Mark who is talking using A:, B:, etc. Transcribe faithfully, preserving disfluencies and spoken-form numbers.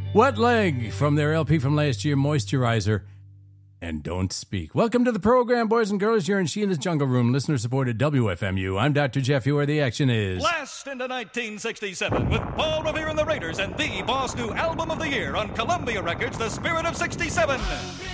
A: Wet Leg from their L P from last year, Moisturizer, and Don't Speak. Welcome to the program, boys and girls. You're in Sheena's Jungle Room, listener-supported W F M U. I'm Doctor Jeff, where the action is.
B: Blast into nineteen sixty-seven with Paul Revere and the Raiders and the Boss new album of the year on Columbia Records, The Spirit of sixty-seven.